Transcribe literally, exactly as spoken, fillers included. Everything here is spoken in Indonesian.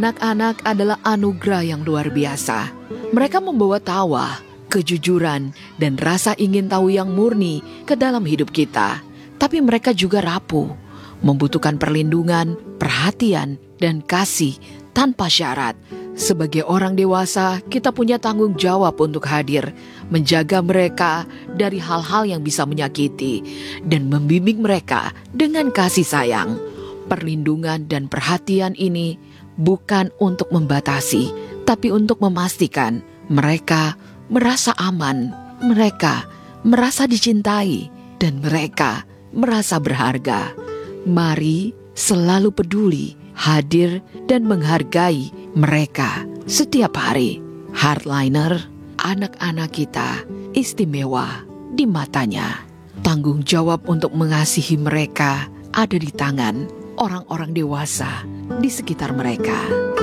Anak-anak adalah anugerah yang luar biasa. Mereka membawa tawa, kejujuran, dan rasa ingin tahu yang murni ke dalam hidup kita. Tapi mereka juga rapuh, membutuhkan perlindungan, perhatian, dan kasih tanpa syarat. Sebagai orang dewasa, kita punya tanggung jawab untuk hadir, menjaga mereka dari hal-hal yang bisa menyakiti, dan membimbing mereka dengan kasih sayang. Perlindungan dan perhatian ini bukan untuk membatasi, tapi untuk memastikan mereka merasa aman, mereka merasa dicintai, dan mereka merasa berharga. Mari selalu peduli, hadir, dan menghargai mereka setiap hari. Hardliner, anak-anak kita istimewa di matanya. Tanggung jawab untuk mengasihi mereka ada di tangan orang-orang dewasa di sekitar mereka.